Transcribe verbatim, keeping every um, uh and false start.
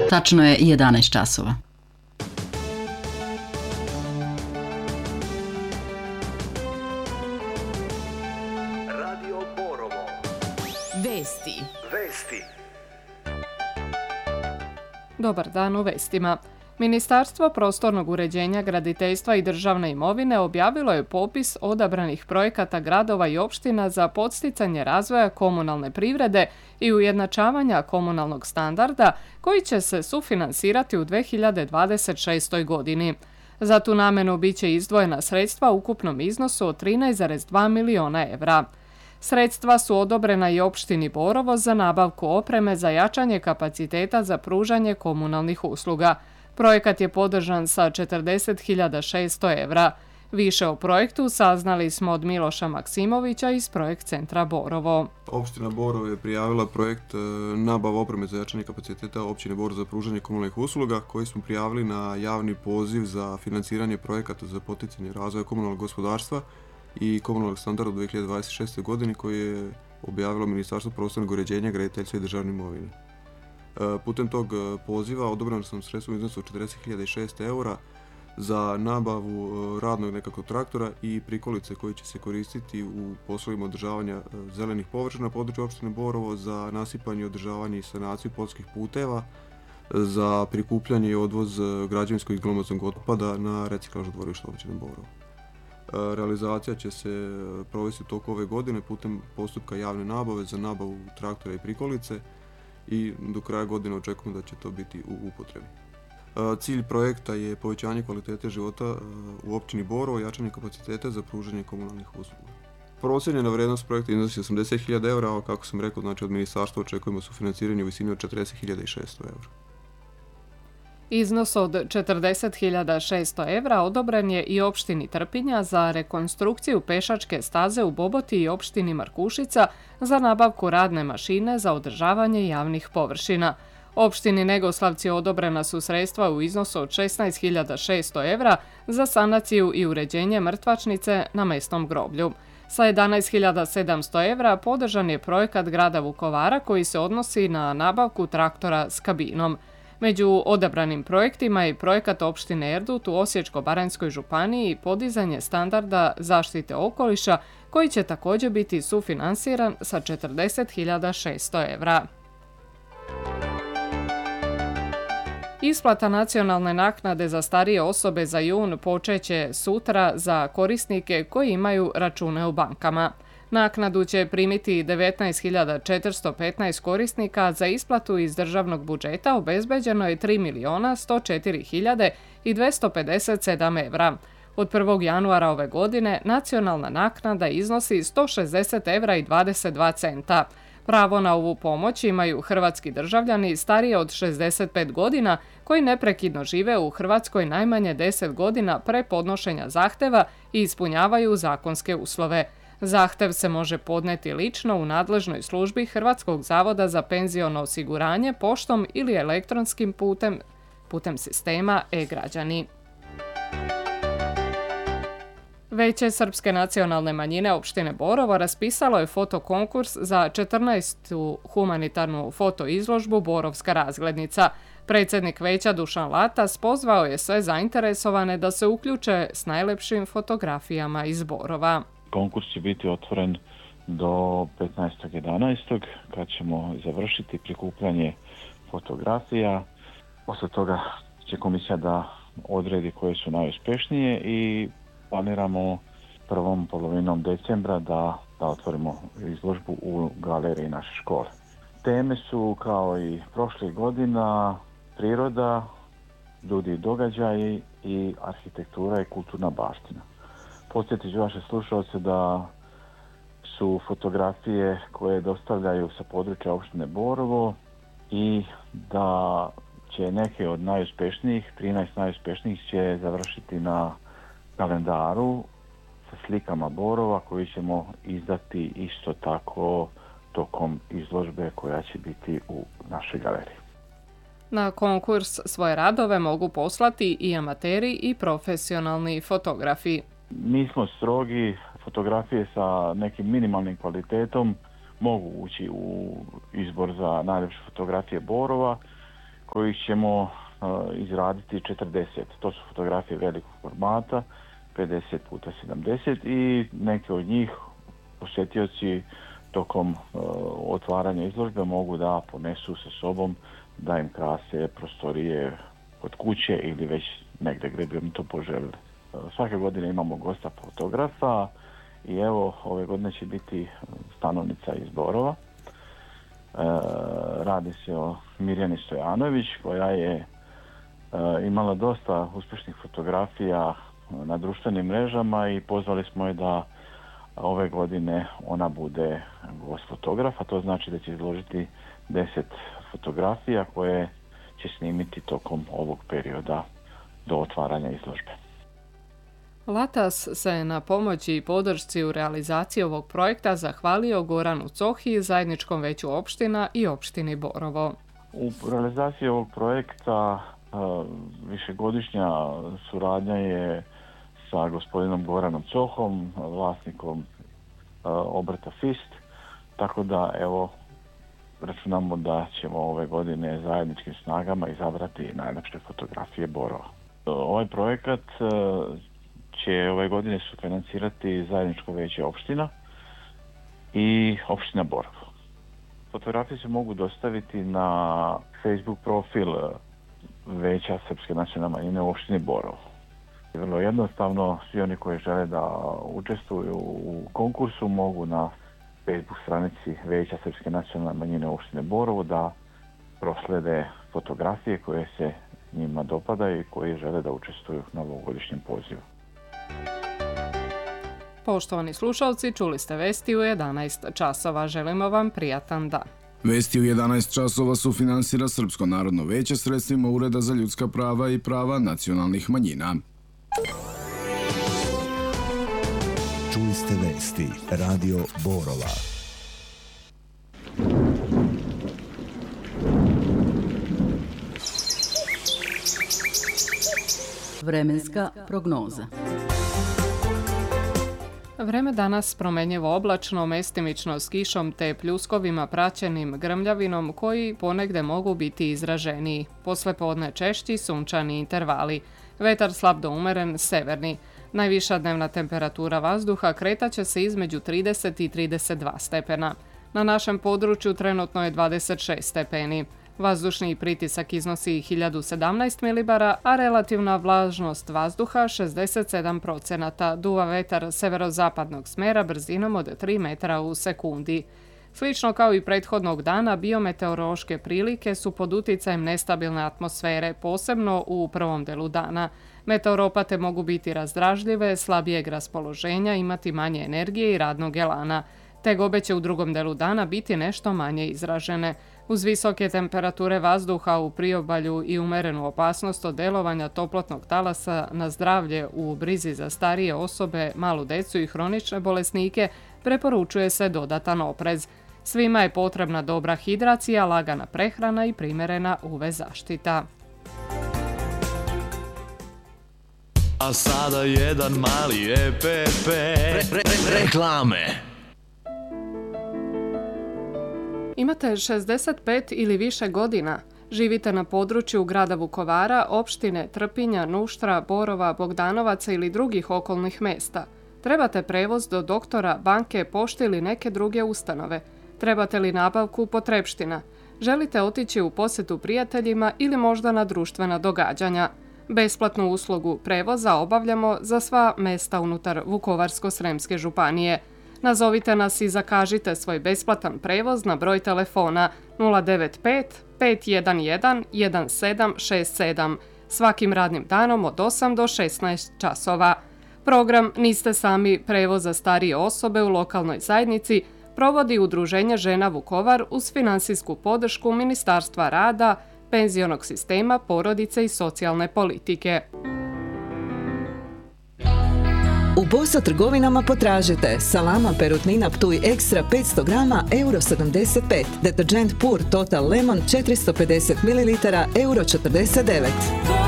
Tačno je jedanaest časova. Radio Borovo. Vesti. Vesti. Dobar dan u vestima. Ministarstvo prostornog uređenja, graditeljstva i državne imovine objavilo je popis odabranih projekata gradova i opština za podsticanje razvoja komunalne privrede i ujednačavanja komunalnog standarda koji će se sufinansirati u dve hiljade dvadeset šestoj. godini. Za tu namenu biće izdvojena sredstva u ukupnom iznosu od trinaest zarez dva miliona evra. Sredstva su odobrena i opštini Borovo za nabavku opreme za jačanje kapaciteta za pružanje komunalnih usluga. Projekat je podržan sa četrdeset hiljada šesto evra. Više o projektu saznali smo od Miloša Maksimovića iz Projekt centra Borovo. Opština Borovo je prijavila projekt nabava opreme za jačanje kapaciteta opštine Borovo za pružanje komunalnih usluga koji smo prijavili na javni poziv za finansiranje projekata za poticanje razvoja komunalnog gospodarstva i komunalnog standarda u dve hiljade dvadeset šestoj. godini koji je objavilo Ministarstvo prostornog uređenja, graditeljstva i državne imovine. Putem tog poziva odobreno sam sredstvo u iznosu od četrdeset hiljada šesto eura za nabavu radnog nekakvog traktora i prikolice koji će se koristiti u poslovima održavanja zelenih površina na području opštine Borovo, za nasipanje, održavanje i sanaciju poljskih puteva, za prikupljanje i odvoz građevinskog i glomaznog otpada na reciklažno dvorište opštine Borovo. Realizacija će se provesti u toku ove godine putem postupka javne nabave za nabavu traktora i prikolice i do kraja godine očekujemo da će to biti u upotrebi. Cilj projekta je povećanje kvalitete života u općini Borovo, jačanje kapaciteta za pružanje komunalnih usluga. Procijenjena vrednost projekta iznosi osamdeset hiljada eura, a kako sam rekao, znači od ministarstva očekujemo sufinansiranje u visini od četrdeset hiljada šesto eura. Iznos od četrdeset hiljada šesto evra odobren je i opštini Trpinja za rekonstrukciju pešačke staze u Boboti i opštini Markušica za nabavku radne mašine za održavanje javnih površina. Opštini Negoslavci odobrena su sredstva u iznosu od šesnaest hiljada šesto evra za sanaciju i uređenje mrtvačnice na mesnom groblju. Sa jedanaest hiljada sedamsto evra podržan je projekat grada Vukovara koji se odnosi na nabavku traktora s kabinom. Među odabranim projektima je projekat opštine Erdut u Osječko-baranjskoj županiji i podizanje standarda zaštite okoliša koji će također biti sufinansiran sa četrdeset hiljada šesto evra. Isplata nacionalne naknade za starije osobe za jun počeće sutra za korisnike koji imaju račune u bankama. Naknadu će primiti devetnaest hiljada četiristo petnaest korisnika, za isplatu iz državnog budžeta obezbeđeno je tri miliona sto četiri hiljade dvjesto pedeset sedam evra. Od prvog januara ove godine nacionalna naknada iznosi sto šezdeset evra i dvadeset dva centa. Pravo na ovu pomoć imaju hrvatski državljani stariji od šezdeset pet godina koji neprekidno žive u Hrvatskoj najmanje deset godina pre podnošenja zahteva i ispunjavaju zakonske uslove. Zahtev se može podneti lično u nadležnoj službi Hrvatskog zavoda za penziono osiguranje poštom ili elektronskim putem, putem sistema e-građani. Veće srpske nacionalne manjine opštine Borovo raspisalo je fotokonkurs za četrnaestu humanitarnu fotoizložbu Borovska razglednica. Predsjednik veća Dušan Latas pozvao je sve zainteresovane da se uključe s najlepšim fotografijama iz Borova. Konkurs će biti otvoren do petnaestog jedanaestog kad ćemo završiti prikupljanje fotografija. Posle toga će komisija da odredi koje su najuspješnije i planiramo prvom polovinom decembra da, da otvorimo izložbu u galeriji naše škole. Teme su kao i prošlih godina priroda, ljudi i događaji i arhitektura i kulturna baština. Podsjetit ću vaše slušalce da su fotografije koje dostavljaju sa područja opštine Borovo i da će neke od najuspješnijih, trinaest najuspješnijih će završiti na kalendaru sa slikama Borova koji ćemo izdati isto tako tokom izložbe koja će biti u našoj galeriji. Na konkurs svoje radove mogu poslati i amateri i profesionalni fotografi. Mi smo strogi, fotografije sa nekim minimalnim kvalitetom mogu ući u izbor za najljepše fotografije Borova kojih ćemo uh, izraditi četrdeset. To su fotografije velikog formata, pedeset puta sedamdeset i neke od njih posjetioci tokom uh, otvaranja izložbe mogu da ponesu sa sobom da im krase prostorije kod kuće ili već negdje gdje bi im to poželjeli. Uh, svake godine imamo gosta fotografa i evo ove godine će biti stanovnica iz Borova. Uh, radi se o Mirjani Stojanović koja je uh, imala dosta uspješnih fotografija na društvenim mrežama i pozvali smo je da ove godine ona bude gost fotograf, a to znači da će izložiti deset fotografija koje će snimiti tokom ovog perioda do otvaranja izložbe. Latas se na pomoći i podršci u realizaciji ovog projekta zahvalio Goranu Cohi, zajedničkom veću opština i opštini Borovo. U realizaciji ovog projekta višegodišnja suradnja je sa gospodinom Goranom Cohom, vlasnikom obrta Fist, tako da evo računamo da ćemo ove godine zajedničkim snagama izabrati najlepše fotografije Borova. Ovaj projekat će ove godine sufinancirati zajedničko veće opština i opština Borovo. Fotografije se mogu dostaviti na Facebook profil Veća Srpske nacionalne manjine u opštini Borovo. Vrlo jednostavno, svi oni koji žele da učestvuju u konkursu mogu na Facebook stranici Veća Srpske nacionalne manjine u opštine Borovo da proslede fotografije koje se njima dopadaju i koji žele da učestvuju na ovogodišnjem pozivu. Poštovani slušalci, čuli ste vesti u jedanaest časova. Želimo vam prijatan dan. Vesti u jedanaest časova sufinansira Srpsko narodno veće sredstvima Ureda za ljudska prava i prava nacionalnih manjina. Čuli ste vesti Radio Borova. Vremenska prognoza. Vreme danas promenjivo oblačno, mestimično s kišom te pljuskovima praćenim grmljavinom koji ponegde mogu biti izraženiji. Poslepodne češći sunčani intervali. Vetar slab do umeren, severni. Najviša dnevna temperatura vazduha kretaće se između trideset i trideset dva stepena. Na našem području trenutno je dvadeset šest stepeni. Vazdušni pritisak iznosi hiljadu sedamnaest milibara, a relativna vlažnost vazduha šezdeset sedam procenata. Duva vetar severozapadnog smera brzinom od tri metra u sekundi. Slično kao i prethodnog dana, biometeorološke prilike su pod uticajem nestabilne atmosfere, posebno u prvom delu dana. Meteoropate mogu biti razdražljive, slabijeg raspoloženja, imati manje energije i radnog elana. Tegobe će u drugom delu dana biti nešto manje izražene. Uz visoke temperature vazduha u priobalju i umerenu opasnost od delovanja toplotnog talasa na zdravlje u brizi za starije osobe, malu decu i hronične bolesnike, preporučuje se dodatan oprez. Svima je potrebna dobra hidracija, lagana prehrana i primjerena U V zaštita. A sada jedan mali E P P re, re, re, reklame. Imate šezdeset pet ili više godina? Živite na području grada Vukovara, opštine Trpinja, Nuštra, Borova, Bogdanovaca ili drugih okolnih mesta? Trebate prevoz do doktora, banke, pošte ili neke druge ustanove? Trebate li nabavku potrepština? Želite otići u posjetu prijateljima ili možda na društvena događanja? Besplatnu uslugu prevoza obavljamo za sva mesta unutar Vukovarsko-sremske županije. Nazovite nas i zakažite svoj besplatan prevoz na broj telefona nula devet pet pet jedan jedan jedan sedam šest sedam svakim radnim danom od osam do šesnaest časova. Program Niste sami prevoz za starije osobe u lokalnoj zajednici provodi Udruženje žena Vukovar uz finansijsku podršku Ministarstva rada, penzionog sistema, porodice i socijalne politike. U Bosa trgovinama potražite salama perutnina Ptuj Ekstra petsto grama, euro sedamdeset pet, deterđent Pur Total Lemon četiristo pedeset mililitara, euro četrdeset devet.